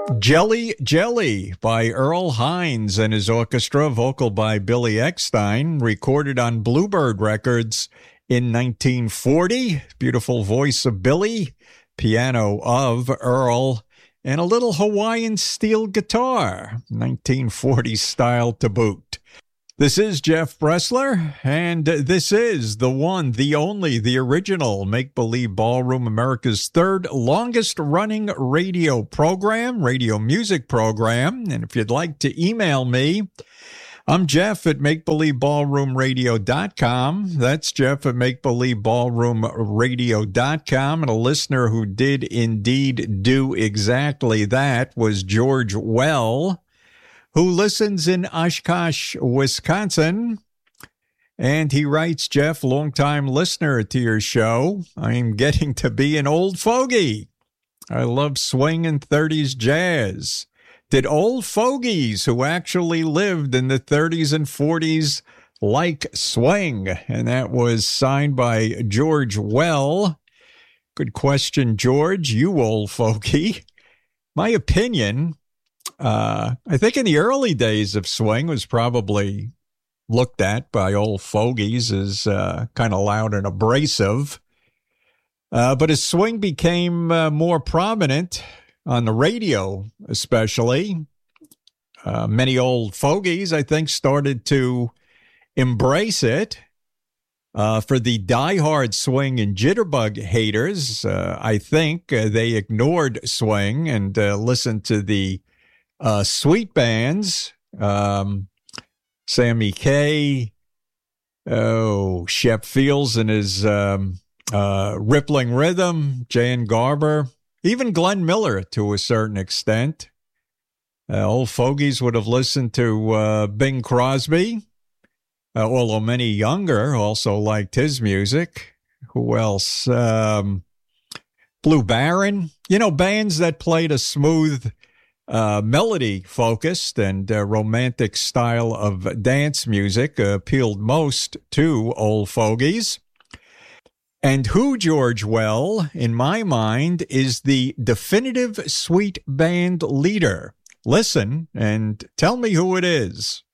Jelly Jelly by Earl Hines and his orchestra, vocal by Billy Eckstine, recorded on Bluebird Records in 1940. Beautiful voice of Billy, piano of Earl, and a little Hawaiian steel guitar, 1940 style to boot. This is Jeff Bressler, and this is the one, the only, the original Make Believe Ballroom, America's third longest running radio program, radio music program. And if you'd like to email me, I'm Jeff at MakeBelieveBallroomRadio.com. That's Jeff at MakeBelieveBallroomRadio.com. And a listener who did indeed do exactly that was George Well, who listens in Oshkosh, Wisconsin. And he writes, Jeff, longtime listener to your show. I'm getting to be an old fogey. I love swing and 30s jazz. Did old fogies who actually lived in the 30s and 40s like swing? And that was signed by George Well. Good question, George, you old fogey. My opinion, I think in the early days of swing was probably looked at by old fogies as kind of loud and abrasive. But as swing became more prominent on the radio, especially, many old fogies, I think, started to embrace it. For the diehard swing and jitterbug haters, I think they ignored swing and listened to the sweet bands, Sammy Kaye, Shep Fields and his rippling rhythm, Jan Garber, even Glenn Miller to a certain extent. Old fogies would have listened to Bing Crosby, although many younger also liked his music. Who else? Blue Baron, bands that played a smooth melody-focused and romantic style of dance music appealed most to old fogies. And who, George Well, in my mind, is the definitive sweet band leader? Listen and tell me who it is.